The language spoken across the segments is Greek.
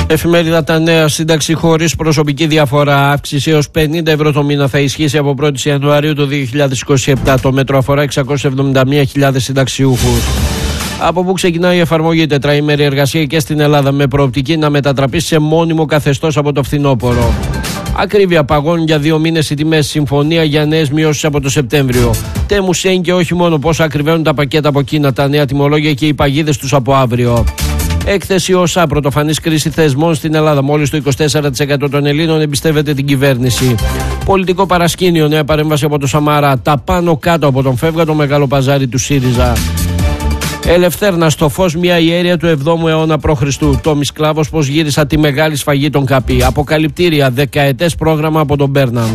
Εφημερίδα Τα Νέα. Σύνταξη χωρίς προσωπική διαφορά. Αύξηση έως 50 ευρώ το μήνα θα ισχύσει από 1η Ιανουαρίου του 2027. Το μέτρο αφορά 671.000 συνταξιούχους. Από πού ξεκινάει η εφαρμογή τετραήμερη εργασία και στην Ελλάδα, με προοπτική να μετατραπεί σε μόνιμο καθεστώς από το φθινόπωρο. Ακρίβεια, παγώνουν για 2 μήνες οι τιμές. Συμφωνία για νέες μειώσεις από το Σεπτέμβριο. Τέμου Σέιν και όχι μόνο, πόσο ακριβένουν τα πακέτα από Κίνα, τα νέα τιμολόγια και οι παγίδες τους από αύριο. Έκθεση ΟΣΑ, πρωτοφανής κρίση θεσμών στην Ελλάδα. Μόλις το 24% των Ελλήνων εμπιστεύεται την κυβέρνηση. Πολιτικό παρασκήνιο, νέα παρέμβαση από το Σαμαρά. Τα πάνω κάτω από τον φεύγα το μεγάλο παζάρι του ΣΥΡΙΖΑ. Ελευθέρνα, στο φως μια ιέρια του 7ου αιώνα π.Χ. Τόμις Κλάβος, πως γύρισα τη μεγάλη σφαγή των ΚΑΠΗ. Αποκαλυπτήρια, δεκαετές πρόγραμμα από τον Μπέρναν.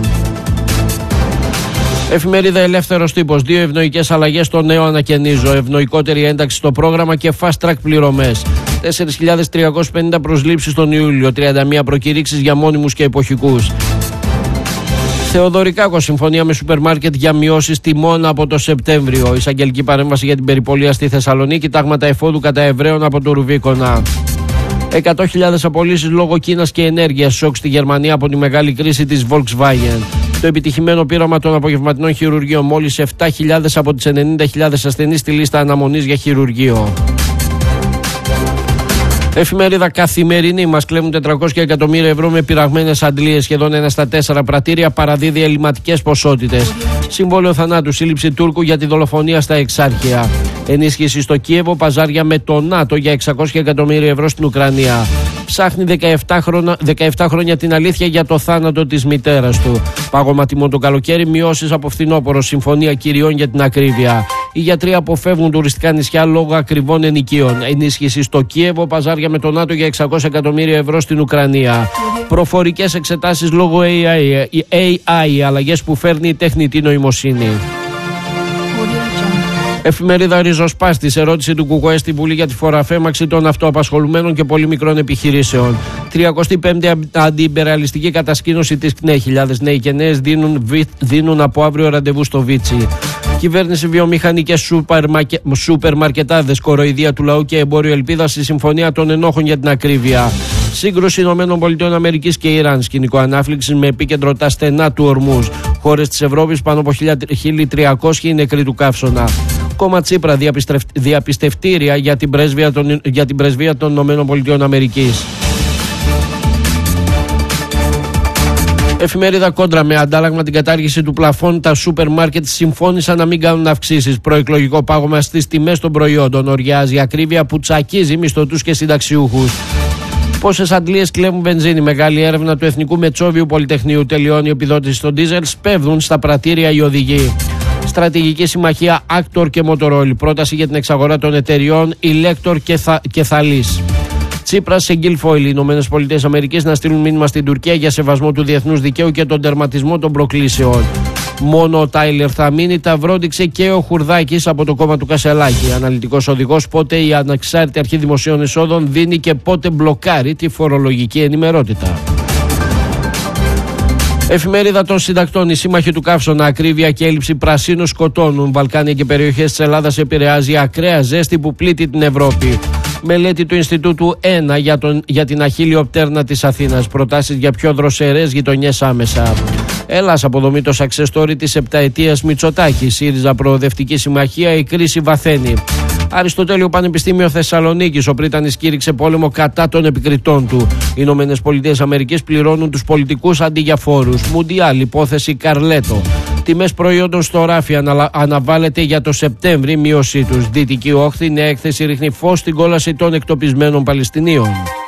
Εφημερίδα Ελεύθερος Τύπος. 2 ευνοϊκές αλλαγές στο νέο ανακαινίζω. Ευνοϊκότερη ένταξη στο πρόγραμμα και fast track πληρωμές. 4.350 προσλήψεις τον Ιούλιο. 31 προκηρύξεις για μόνιμους και εποχικούς. Θεοδωρικάκο, συμφωνία με σούπερ μάρκετ για μειώσεις τιμών από το Σεπτέμβριο. Εισαγγελική παρέμβαση για την περιπολία στη Θεσσαλονίκη. Τάγματα εφόδου κατά Εβραίων από το Ρουβίκονα. 100.000 απολύσεις λόγω Κίνας και ενέργειας. Σοκ στη Γερμανία από τη μεγάλη κρίση της Volkswagen. Το επιτυχημένο πείραμα των απογευματινών χειρουργείων. Μόλις 7.000 από τις 90.000 ασθενείς στη λίστα αναμονής για χειρουργείο. Εφημερίδα Καθημερινή. Μας κλέβουν 400 εκατομμύρια ευρώ με πειραγμένες αντλίες. Σχεδόν 1 στα 4 πρατήρια παραδίδει ελληματικές ποσότητες. Συμβόλαιο θανάτου. Σύλληψη Τούρκου για τη δολοφονία στα Εξάρχεια. Ενίσχυση στο Κίεβο. Παζάρια με το ΝΑΤΟ για 600 εκατομμύρια ευρώ στην Ουκρανία. Ψάχνει 17 χρόνια την αλήθεια για το θάνατο της μητέρας του. Πάγωμα τιμών το καλοκαίρι. Μειώσεις από φθινόπωρο. Συμφωνία κυριών για την ακρίβεια. Οι γιατροί αποφεύγουν τουριστικά νησιά λόγω ακριβών ενοικίων. Ενίσχυση στο Κίεβο. Παζάρια με το ΝΑΤΟ για 600 εκατομμύρια ευρώ στην Ουκρανία. Προφορικές εξετάσεις λόγω AI. Αλλαγές που φέρνει η τεχνητή νοημοσύνη. Εφημερίδα Ριζοσπάστης. Ερώτηση του ΚΚΕ στη Βουλή για τη φοροαφέμαξη των αυτοαπασχολουμένων και πολύ μικρών επιχειρήσεων. 35η αντιυμπεραλιστική κατασκήνωση της ΚΝΕ. Χιλιάδες νέοι και νέες δίνουν από αύριο ραντεβού στο Βίτσι. Κυβέρνηση, βιομηχανικές σούπερ μαρκετάδες, κοροϊδία του λαού και εμπόριο ελπίδα στη συμφωνία των ενόχων για την ακρίβεια. Σύγκρουση ΗΠΑ και Ιράν. Σκηνικό ανάφληξης με επίκεντρο τα στενά του Ορμούζ. Χώρες της Ευρώπης, πάνω από 1.300 νεκροί του καύσωνα. Κόμμα Τσίπρα, διαπιστευτήρια για την πρεσβεία των ΗΠΑ. Εφημερίδα Κόντρα. Με αντάλλαγμα την κατάργηση του πλαφών, τα σούπερ μάρκετ συμφώνησαν να μην κάνουν αυξήσεις. Προεκλογικό πάγωμα στις τιμές των προϊόντων. Οριάζει ακρίβεια που τσακίζει μισθωτούς και συνταξιούχους. Πόσες αντλίες κλέβουν βενζίνη. Μεγάλη έρευνα του Εθνικού Μετσόβιου Πολυτεχνείου. Τελειώνει η επιδότηση στον ντίζελ. Σπέβδουν στα πρατήρια οι οδηγοί. Στρατηγική συμμαχία Άκτορ και Μοτορόλ. Πρόταση για την εξαγορά των εταιριών Ηλέκτορ και Θαλής. Τσίπρας σε Γκίλφοιλ. Οι ΗΠΑ να στείλουν μήνυμα στην Τουρκία για σεβασμό του διεθνούς δικαίου και τον τερματισμό των προκλήσεων. Μόνο ο Τάιλερ θα μείνει, τα βρόντιξε και ο Χουρδάκης από το κόμμα του Κασελάκη. Αναλυτικός οδηγός, πότε η ανεξάρτητη αρχή δημοσίων εισόδων δίνει και πότε μπλοκάρει τη φορολογική ενημερότητα. Εφημερίδα των Συντακτών. Οι σύμμαχοι του καύσωνα. Ακρίβεια και έλλειψη πρασίνου σκοτώνουν. Βαλκάνια και περιοχές της Ελλάδας επηρεάζει ακραία ζέστη που πλήττει την Ευρώπη. Μελέτη του Ινστιτούτου 1 για την αχίλιο πτέρνα της Αθήνας. Προτάσεις για πιο δροσερές γειτονιές άμεσα. Ελλάς, αποδομή το success story της 7ετίας Μητσοτάκη. ΣΥΡΙΖΑ Προοδευτική Συμμαχία, η κρίση βαθαίνει. Αριστοτέλειο Πανεπιστήμιο Θεσσαλονίκης. Ο Πρίτανης κήρυξε πόλεμο κατά των επικριτών του. Οι ΗΠΑ πληρώνουν τους πολιτικούς αντί για φόρους. Μουντιάλ, υπόθεση Καρλέτο. Τιμές προϊόντων στο ράφι αναβάλλεται για το Σεπτέμβρη μείωσή τους. Δυτική Όχθη, νέα έκθεση ρίχνει φως στην κόλαση των εκτοπισμένων Παλαιστινίων.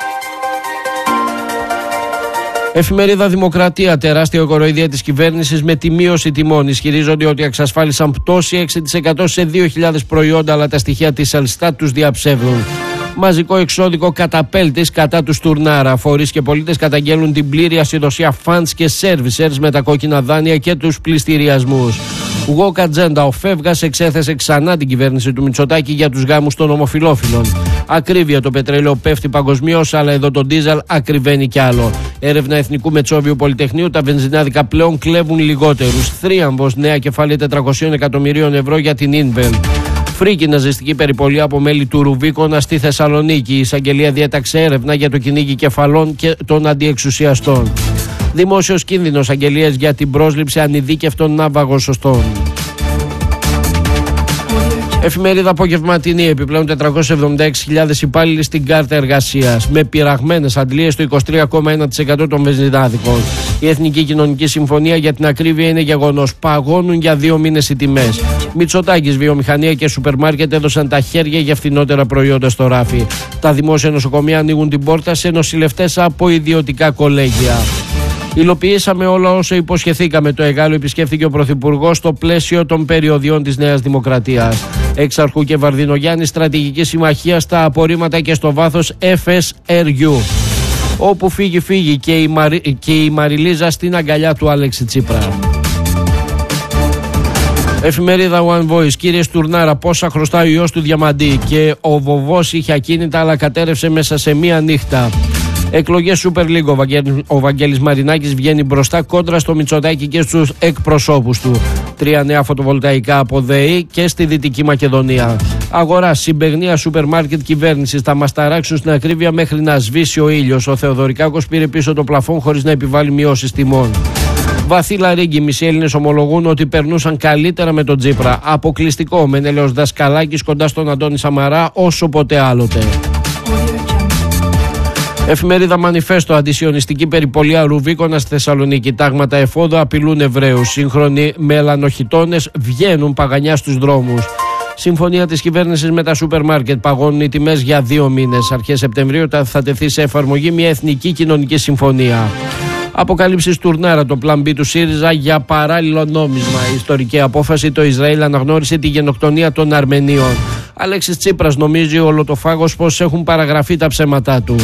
Εφημερίδα Δημοκρατία. Τεράστια κοροϊδία της κυβέρνησης με τη μείωση τιμών. Ισχυρίζονται ότι εξασφάλισαν πτώση 6% σε 2.000 προϊόντα, αλλά τα στοιχεία της Ελστάτ τους διαψεύδουν. Μαζικό εξώδικο καταπέλτης κατά του Στουρνάρα. Φορείς και πολίτες καταγγέλνουν την πλήρη ασυδοσία funds και servicers με τα κόκκινα δάνεια και τους πληστηριασμούς. Woke Agenda. Ο Φεύγας εξέθεσε ξανά την κυβέρνηση του Μητσοτάκη για τους γάμους των ομοφυλόφιλων. Ακρίβεια. Το πετρέλαιο πέφτει παγκοσμίως, αλλά εδώ το ντίζελ ακριβένει κι άλλο. Έρευνα Εθνικού Μετσόβιου Πολυτεχνείου. Τα βενζινάδικα πλέον κλέβουν λιγότερους. Θρίαμβος. Νέα κεφάλαια 400 εκατομμυρίων ευρώ για την Ίνβελ. Φρίκη ναζιστική περιπολία από μέλη του Ρουβίκονα στη Θεσσαλονίκη. Η εισαγγελία διέταξε έρευνα για το κυνήγι κεφαλών και των αντιεξουσιαστών. Δημόσιος κίνδυνος, αγγελίες για την πρόσληψη ανειδίκευτων ναυαγοσωστών. Εφημερίδα απογευματινή. Επιπλέον 476.000 υπάλληλοι στην κάρτα εργασίας, με πειραγμένες αντλίες στο 23,1% των βενζινάδικων. Η Εθνική Κοινωνική Συμφωνία για την ακρίβεια είναι γεγονός. Παγώνουν για 2 μήνες οι τιμές. Μητσοτάκης, βιομηχανία και σούπερ μάρκετ έδωσαν τα χέρια για φθηνότερα προϊόντα στο ράφι. Τα δημόσια νοσοκομεία ανοίγουν την πόρτα σε νοσηλευτές από ιδιωτικά κολέγια. Υλοποιήσαμε όλα όσα υποσχεθήκαμε. Το Εγάλο επισκέφθηκε ο Πρωθυπουργός στο πλαίσιο των περιοδιών της Νέας Δημοκρατίας. Εξαρχού και Βαρδινογιάννη, στρατηγική συμμαχία στα απορρίμματα και στο βάθος FSRU. Όπου φύγει και η Μαριλίζα στην αγκαλιά του Άλεξη Τσίπρα. Εφημερίδα One Voice. Κύριε Στουρνάρα, πόσα χρωστάει ο ιός του Διαμαντή? Και ο βοβός είχε ακίνητα αλλά κατέρευσε μέσα σε μία νύχτα. Εκλογές Super League. Ο Βαγγέλης Μαρινάκης βγαίνει μπροστά κόντρα στο Μητσοτάκη και στους εκπροσώπους του. 3 νέα φωτοβολταϊκά από ΔΕΗ και στη Δυτική Μακεδονία. Αγορά, συμπαιγνία σούπερ μάρκετ κυβέρνησης. Θα μας ταράξουν στην ακρίβεια μέχρι να σβήσει ο ήλιος. Ο Θεοδωρικάκος πήρε πίσω το πλαφόν χωρίς να επιβάλλει μειώσεις τιμών. Βαθύ λαρύγγι. Μισοί Έλληνες ομολογούν ότι περνούσαν καλύτερα με τον Τσίπρα. Αποκλειστικό. Μενέλαος Δασκαλάκης κοντά στον Αντώνη Σαμαρά όσο ποτέ άλλοτε. Εφημερίδα Μανιφέστο. Αντισιωνιστική περιπολία Ρουβίκονα στη Θεσσαλονίκη. Τάγματα εφόδου απειλούν Εβραίους. Σύγχρονοι μελανοχιτώνες βγαίνουν παγανιά στους δρόμους. Συμφωνία της κυβέρνησης με τα σούπερ μάρκετ. Παγώνουν οι τιμές για 2 μήνες. Αρχές Σεπτεμβρίου θα τεθεί σε εφαρμογή μια εθνική κοινωνική συμφωνία. Αποκαλύψεις Τουρνάρα. Το πλαν B του ΣΥΡΙΖΑ για παράλληλο νόμισμα. Η ιστορική απόφαση. Το Ισραήλ αναγνώρισε τη γενοκτονία των Αρμενίων. Αλέξης Τσίπρας νομίζει ολοτοφάγος πως έχουν παραγραφεί τα ψέματά του.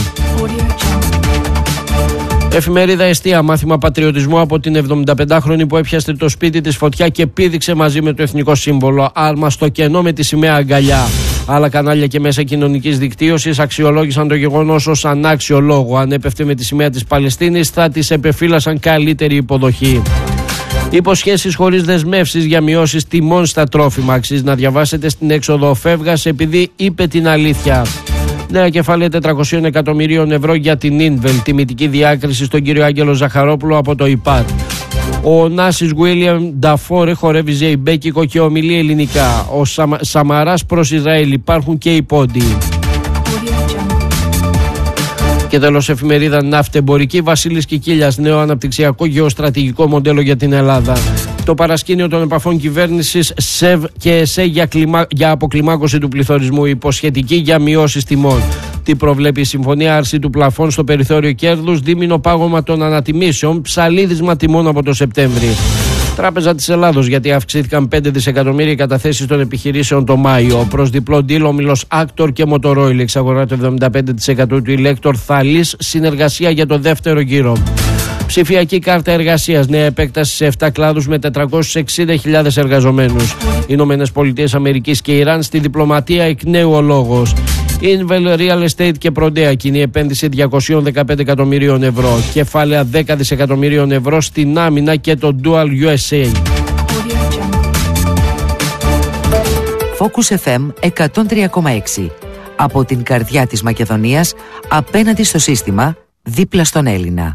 Εφημερίδα Εστία. Μάθημα πατριωτισμού από την 75χρονη που έπιασε το σπίτι της φωτιά και πήδηξε μαζί με το εθνικό σύμβολο. Άρμα στο κενό με τη σημαία αγκαλιά. Άλλα κανάλια και μέσα κοινωνικής δικτύωσης αξιολόγησαν το γεγονός ως ανάξιο λόγο. Αν έπεφτε με τη σημαία της Παλαιστίνης θα της επεφύλασαν καλύτερη υποδοχή. Υποσχέσεις χωρίς δεσμεύσεις για μειώσεις τιμών στα τρόφιμα. Αξίζει να διαβάσετε στην έξοδο φεύγας επειδή είπε την αλήθεια. Νέα κεφάλαια 400 εκατομμυρίων ευρώ για την Ίνβελ. Τιμητική διάκριση στον κύριο Άγγελο Ζαχαρόπουλο από το ΙΠΑΤ. Ο Νάσης Γουίλιαμ Νταφόρε χορεύει ζεϊμπέκικο και ομιλεί ελληνικά. Ο Σαμαράς προς Ισραήλ. Υπάρχουν και οι πόντιοι. Και τέλος, εφημερίδα Ναυτεμπορική. Βασίλης Κικίλιας, νέο αναπτυξιακό γεωστρατηγικό μοντέλο για την Ελλάδα. Το παρασκήνιο των επαφών κυβέρνησης ΣΕΒ και ΕΣΕ για αποκλιμάκωση του πληθωρισμού. Υποσχετική για μειώσεις τιμών. Τι προβλέπει η συμφωνία? Άρση του πλαφών στο περιθώριο κέρδους, δίμηνο πάγωμα των ανατιμήσεων, ψαλίδισμα τιμών από το Σεπτέμβρη. Τράπεζα της Ελλάδος, γιατί αυξήθηκαν 5 δισεκατομμύρια καταθέσεις των επιχειρήσεων το Μάιο. Προς διπλό ντύλ όμιλος Άκτορ και Μοτορόιλ. Εξαγορά το 75% του Ηλέκτορ Θαλής, συνεργασία για το δεύτερο γύρο. Ψηφιακή κάρτα εργασίας, νέα επέκταση σε 7 κλάδους με 460.000 εργαζομένους. Ηνωμένες Πολιτείες Αμερικής και Ιράν, στη διπλωματία εκ νέου ο λόγος. Invel Real Estate και Προντέα, κοινή επένδυση 215 εκατομμυρίων ευρώ. Κεφάλαια 10 δισεκατομμυρίων ευρώ στην άμυνα και το Dual USA. Focus FM 103,6. Από την καρδιά της Μακεδονίας, απέναντι στο σύστημα, δίπλα στον Έλληνα.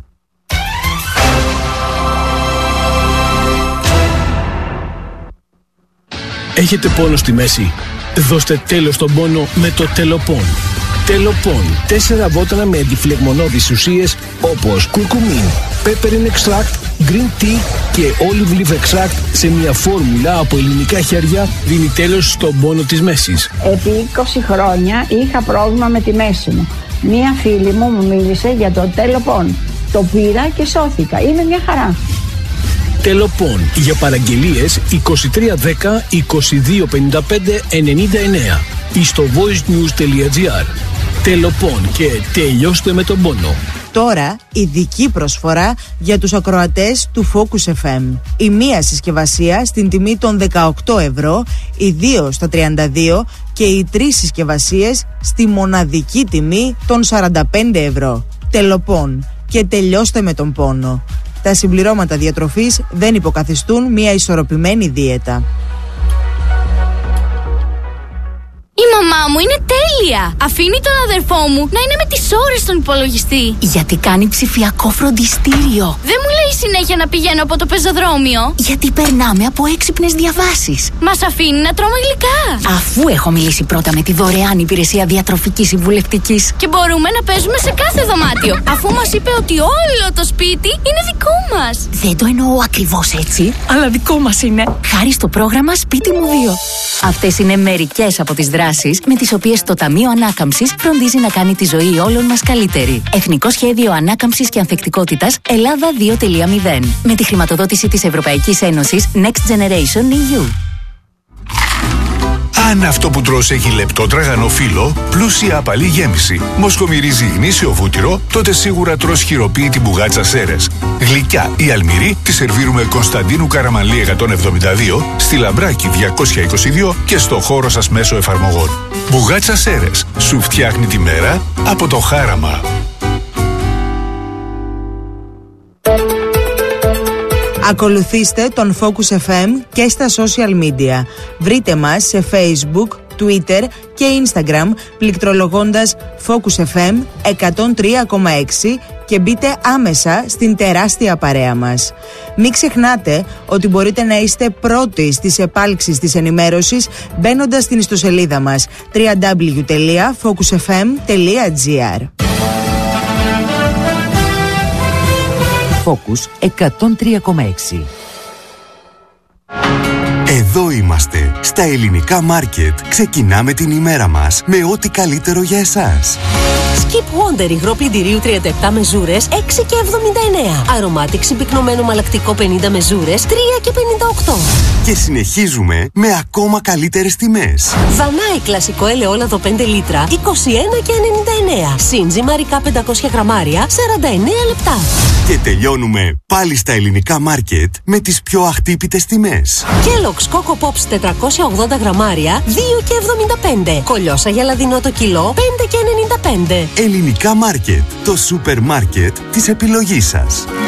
Έχετε πόνο στη μέση? Δώστε τέλος στον πόνο με το Τελοπών. Τελοπών. 4 βότανα με αντιφλεγμονώδεις ουσίες όπως κουρκουμίν, peppermint extract, green tea και olive leaf extract σε μια φόρμουλα από ελληνικά χέρια δίνει τέλος στον πόνο της μέσης. Επί 20 χρόνια είχα πρόβλημα με τη μέση μου. Μία φίλη μου μίλησε για το Τελοπών. Το πήρα και σώθηκα. Είναι μια χαρά. Τελοπών. Για παραγγελίες 2310 2255 99 ή στο voicenews.gr. Τελοπών και τελειώστε με τον πόνο. Τώρα ειδική προσφορά για τους ακροατές του Focus FM. Η μία συσκευασία στην τιμή των 18 ευρώ, οι 2 στα 32 και οι 3 συσκευασίες στη μοναδική τιμή των 45 ευρώ. Τελοπών και τελειώστε με τον πόνο. Τα συμπληρώματα διατροφής δεν υποκαθιστούν μια ισορροπημένη δίαιτα. Η μαμά μου είναι τέλεια. Αφήνει τον αδερφό μου να είναι με τις ώρες στον υπολογιστή. Γιατί κάνει ψηφιακό φροντιστήριο. Δεν μου λέει συνέχεια να πηγαίνω από το πεζοδρόμιο. Γιατί περνάμε από έξυπνες διαβάσεις. Μας αφήνει να τρώμε γλυκά. Αφού έχω μιλήσει πρώτα με τη δωρεάν υπηρεσία διατροφικής συμβουλευτικής. Και μπορούμε να παίζουμε σε κάθε δωμάτιο. Αφού μας είπε ότι όλο το σπίτι είναι δικό μας. Δεν το εννοώ ακριβώς έτσι, αλλά δικό μας είναι. Χάρη στο πρόγραμμα Σπίτι μου 2. Αυτές είναι μερικές από τις δράσεις με τις οποίες το Ταμείο Ανάκαμψης φροντίζει να κάνει τη ζωή όλων μας καλύτερη. Εθνικό Σχέδιο Ανάκαμψης και Ανθεκτικότητας Ελλάδα 2.0. Με τη χρηματοδότηση της Ευρωπαϊκής Ένωσης Next Generation EU. Αν αυτό που τρως έχει λεπτό τραγανό φύλλο, πλούσια απαλή γέμιση, μοσχομυρίζει γνήσιο βούτυρο, τότε σίγουρα τρως χειροποίητη μπουγάτσα Σέρες. Γλυκιά ή αλμυρή τη σερβίρουμε Κωνσταντίνου Καραμανλή 172, στη Λαμπράκη 222 και στο χώρο σας μέσω εφαρμογών. Μπουγάτσα Σέρες, σου φτιάχνει τη μέρα από το χάραμα. Ακολουθήστε τον Focus FM και στα social media. Βρείτε μας σε Facebook, Twitter και Instagram πληκτρολογώντας Focus FM 103,6 και μπείτε άμεσα στην τεράστια παρέα μας. Μην ξεχνάτε ότι μπορείτε να είστε πρώτοι στις επάλξεις της ενημέρωσης μπαίνοντας στην ιστοσελίδα μας www.focusfm.gr. Focus 103,6. Εδώ είμαστε, στα ελληνικά μάρκετ. Ξεκινάμε την ημέρα μας με ό,τι καλύτερο για εσάς. Skip Wonder υγρό πλυντηρίου 37 μεζούρες 6,79. Αρωμάτικ συμπυκνωμένο μαλακτικό 50 μεζούρες 3,58. Και συνεχίζουμε με ακόμα καλύτερες τιμές. Δανάη κλασικό ελαιόλαδο 5 λίτρα 21,99. Σίντζι μαρικά 500 γραμμάρια 49 λεπτά. Και τελειώνουμε πάλι στα ελληνικά μάρκετ με τις πιο αχτύπητες τιμές. Kellogg's Coco Pops 480 γραμμάρια 2,75. Κολιόσα γελαδινό το κιλό 5,95. Ελληνικά μάρκετ, το σούπερ μάρκετ της επιλογής σας.